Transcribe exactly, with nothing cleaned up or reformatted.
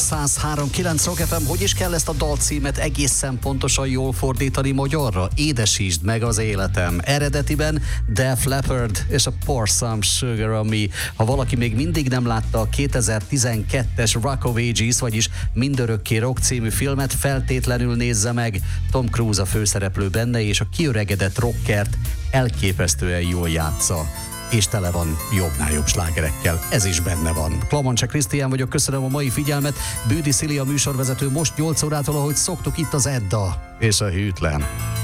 száz három kilenc Rock ef em. Hogy is kell ezt a dalcímet egészen pontosan jól fordítani magyarra? Édesítsd meg az életem. Eredetiben Def Leppard és a Pour Some Sugar on Me. Ha valaki még mindig nem látta a kétezer-tizenkettes Rock of Ages, vagyis Mindörökké Rock című filmet, feltétlenül nézze meg. Tom Cruise a főszereplő benne, és a kiöregedett rockert elképesztően jól játsza, és tele van jobbnál jobb slágerekkel. Ez is benne van. Klamancsák Krisztián vagyok, köszönöm a mai figyelmet. Bűdi Szili a műsorvezető, most nyolc órától, ahogy szoktuk, itt az Edda és a Hűtlen.